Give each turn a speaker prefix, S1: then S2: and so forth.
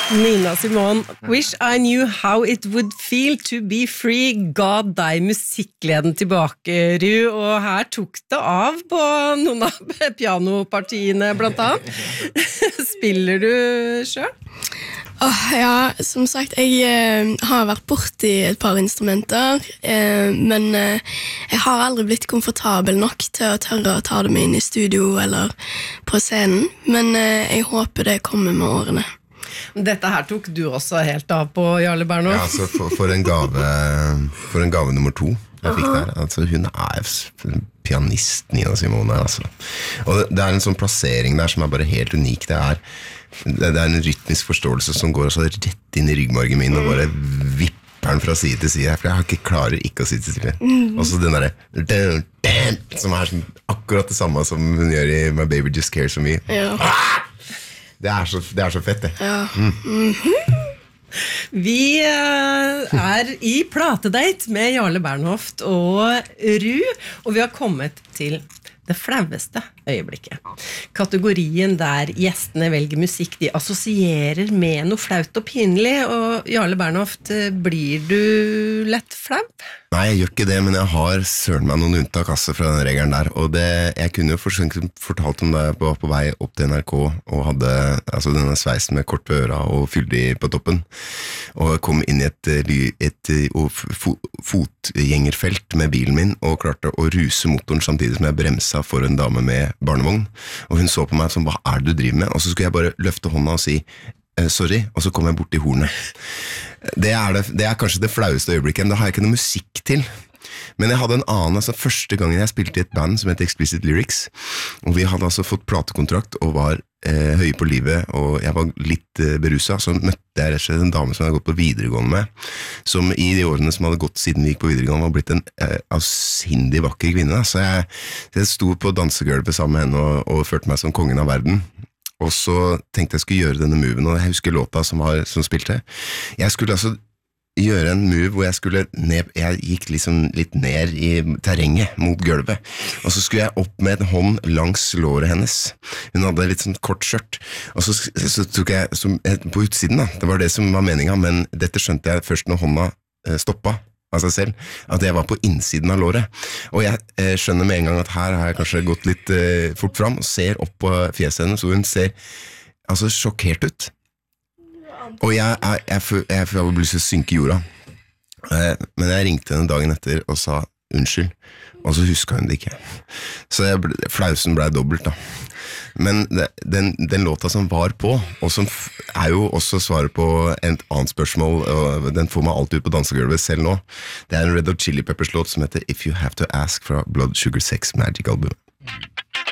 S1: Nina Simone, Wish I Knew How It Would Feel To Be Free, ga deg musikkleden tilbake, Ru, og her tok det av på noen av pianopartiene blant annet. Spiller du selv?
S2: Ja, som sagt, jeg har vært borti et par instrumenter, men jeg har aldri blitt komfortabel nok til å tørre å ta det med inn i studio eller på scenen, men jeg håper det kommer med årene.
S1: Dette her tok du også helt av på, Jarle Bernhoft.
S3: Ja, altså for en gave nummer 2 jeg fikk der. Altså, hun pianist, Nina Simone, altså. Og det en sånn plassering der som bare helt unik. Det en rytmisk forståelse som går altså rett inn i ryggmargen min og bare vipper den fra side til side, for jeg klarer ikke å sitte stille. Og så den der som sånn, akkurat det samme som hun gjør i My Baby Just Cares For Me.
S2: Ja.
S3: Det så fett, det.
S2: Ja.
S1: Vi i platedate med Jarle Bernhoft og Ru, og vi har kommet til det flaueste øyeblikket. Kategorien der gjestene velger musikk de assosierer med noe flaut og pinlig, og Jarle Bernhoft, blir du lett flau?
S3: Nei, jeg gjør ikke det, men jeg har søren meg noen unntak fra den regelen der, og jeg kunne jo fortalt om det jeg var på vei opp til NRK, og hadde altså denne sveisen med kort på øra og fyldig på toppen, og kom inn i et fotgjengerfelt med bilen min, og klarte å ruse motoren samtidig som jeg bremsa for en dame med barnevogn, og hun så på meg som, hva det du driver med? Og så skulle jeg bare løfte hånda og si, sorry, og så kom jeg bort i hornet. Det kanskje det flaueste øyeblikket, men det har jeg ikke noe musikk til. Men jeg hadde en annen, altså første gangen jeg spilte i et band som heter Explicit Lyrics, og vi hadde altså fått platekontrakt og var høye på livet, og jeg var litt beruset, så møtte jeg rett og slett en dame som jeg hadde gått på videregående med, som i de årene som hadde gått siden vi gikk på videregående, var blitt en avsindig vakker kvinne. Så jeg sto på dansegulvet sammen med henne og følte meg som kongen av verden. Og så tenkte jeg skulle gjøre denne moven, og jeg husker låta som spilte. Jeg skulle altså gjøre en move hvor jeg gikk liksom litt ned i terrenget mot gulvet, og så skulle jeg opp med en hånd langs låret hennes. Hun hadde litt sånn kort skjørt, og så tok jeg på utsiden da. Det var det som var meningen, men dette skjønte jeg først når hånda stoppet av seg selv, at jeg var på innsiden av låret. Og jeg skjønner med en gang at her har jeg kanskje gått litt fort fram, og ser opp på fjeset henne, så hun ser altså sjokkert ut. Og jeg får lyst til å synke i jorda. Men jeg ringte henne dagen etter og sa unnskyld, og så husket hun det ikke. Så flausen ble dobbelt da. Men den låta som var på, og som jo også svaret på et annet spørsmål, og den får meg alltid ut på dansegulvet selv nå, det en Red Hot Chili Peppers låt som heter If You Have To Ask fra Blood Sugar Sex Magic Album.